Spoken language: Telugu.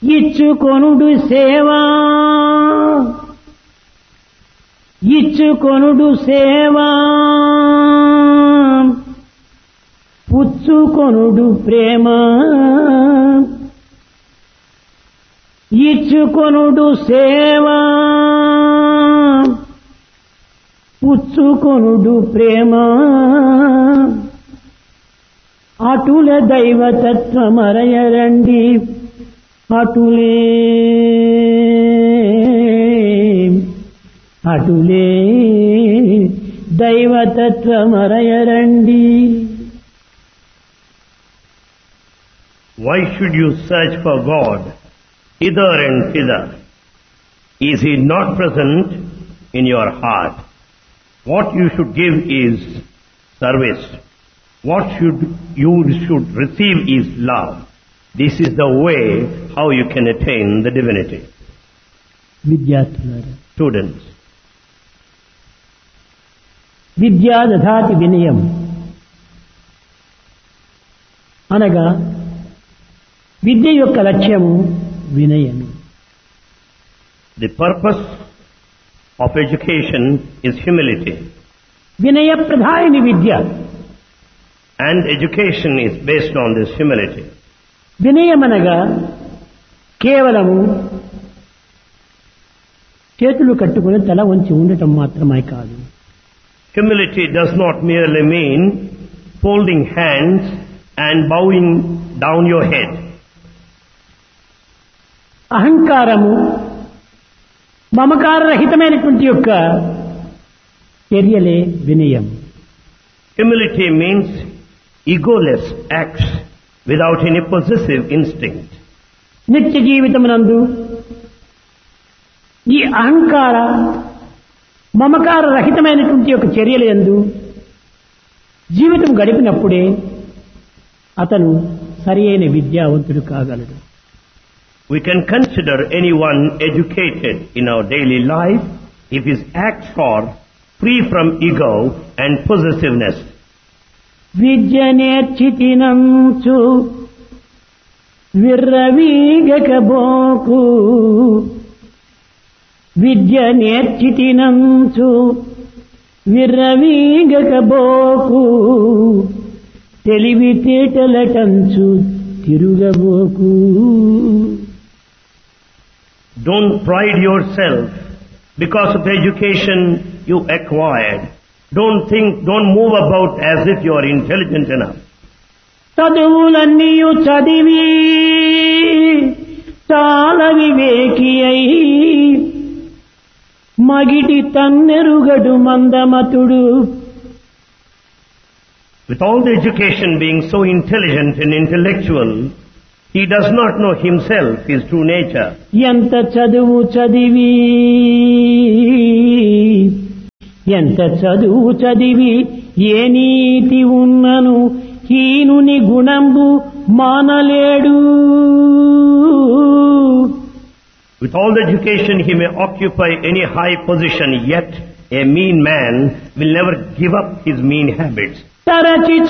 ఇచ్చుకొనుడు సేవా ఇచ్చుకొనుడు సేవా పుచ్చుకొనుడు ప్రేమ ఇచ్చుకొనుడు సేవా పుచ్చుకొనుడు ప్రేమ అటుల దైవతత్వమరయరండి అటులే అటులే దైవతత్వమరయరండి. Why should you search for God hither and thither? Is He not present in your heart? What you should give is service. What you should receive is love. This is the way how you can attain the divinity. విద్యార్థులారా, Students, విద్యా దధాతి వినయం అనగా విద్య యొక్క లక్ష్యము వినయము. the purpose of education is humility, వినయ ప్రధాయిని విద్య. and education is based on this humility. వినయమనగా కేవలము చేతులు కట్టుకుని తల వంచి ఉండటం మాత్రమే కాదు. Humility does not merely mean folding hands and bowing down your head. అహంకారము మమకారరహితమైనటువంటి యొక్క చర్యలే వినయం. Humility means egoless acts without any possessive instinct. నిత్య జీవితమునందు ఈ అహంకార మమకార రహితమైనటువంటి యొక్క చర్యల యందు జీవితం గడిపినప్పుడే అతను సరి అయిన విద్యావంతుడు కాగలడు. We can consider anyone educated in our daily life if his acts are free from ego and possessiveness. Vidya నేర్చితినంచు విర్రవీగకబోకు Vidya నేర్చితినంచు విర్రవీగకబోకు తెలివితేటలటంచు తిరుగబోకు. Don't pride yourself because of the education you acquired. Don't move about as if you are intelligent enough. చదువులన్నీయు చదివి చాలా వివేకి అయి మగిటి తన్నెరుగడు మందమతుడు. With all the education being so intelligent and intellectual, he does not know himself, his true nature. ఎంత చదువు చదివి ఎంత చదువు చదివి ఏ నీతి ఉన్నను హీనుని గుణంబు మానలేడు. With all the education he may occupy any high position, yet a mean man will never give up his mean habits. తరచి